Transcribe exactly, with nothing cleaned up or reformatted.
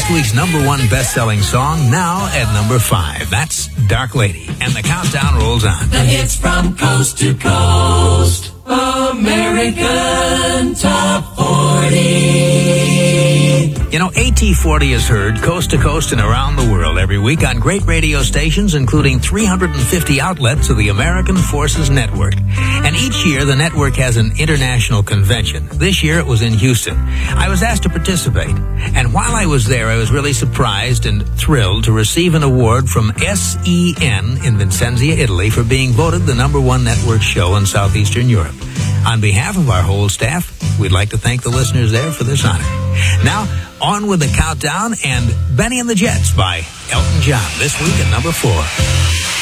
last week's number one best-selling song, now at number five. That's Dark Lady. And the countdown rolls on. The hits from coast to coast. American Top forty. You know, A T forty is heard coast to coast and around the world every week on great radio stations, including three hundred fifty outlets of the American Forces Network. And each year, the network has an international convention. This year, it was in Houston. I was asked to participate. And while I was there, I was really surprised and thrilled to receive an award from S E N in Vicenza, Italy, for being voted the number one network show in Southeastern Europe. On behalf of our whole staff, we'd like to thank the listeners there for this honor. Now, on with the countdown and Benny and the Jets by Elton John, this week at number four.